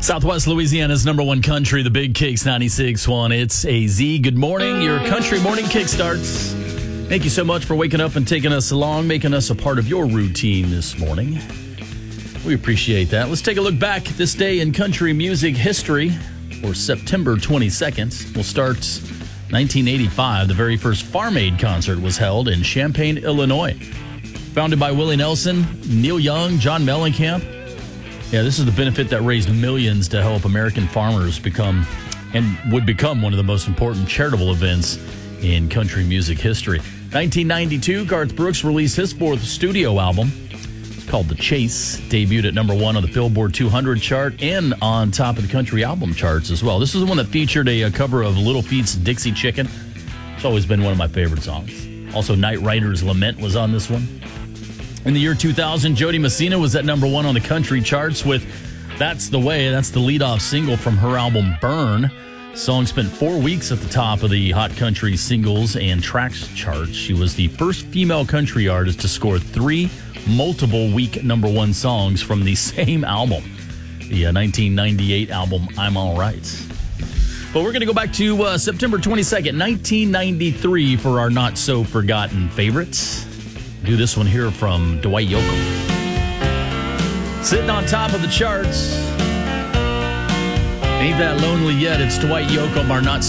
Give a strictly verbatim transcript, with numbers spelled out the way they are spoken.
Southwest Louisiana's number one country, the Big Kicks ninety-six point one. It's A Z. Good morning. Your country morning kick starts. Thank you so much for waking up and taking us along, making us a part of your routine this morning. We appreciate that. Let's take a look back this day in country music history for September twenty-second. We'll start nineteen eighty-five. The very first Farm Aid concert was held in Champaign, Illinois. Founded by Willie Nelson, Neil Young, John Mellencamp. Yeah, this is the benefit that raised millions to help American farmers become and would become one of the most important charitable events in country music history. nineteen ninety-two, Garth Brooks released his fourth studio album. It's called The Chase. Debuted at number one on the Billboard two hundred chart and on top of the country album charts as well. This is the one that featured a, a cover of Little Feat's Dixie Chicken. It's always been one of my favorite songs. Also, Night Rider's Lament was on this one. In the year two thousand, Jody Messina was at number one on the country charts with That's the Way. That's the lead-off single from her album Burn. The song spent four weeks at the top of the Hot Country Singles and Tracks charts. She was the first female country artist to score three multiple-week number one songs from the same album, the uh, nineteen ninety-eight album I'm All Right. But we're going to go back to uh, September twenty-second, nineteen ninety-three for our not-so-forgotten favorites. Do this one here from Dwight Yoakam. Sitting on top of the charts. Ain't that lonely yet? It's Dwight Yoakam, our not so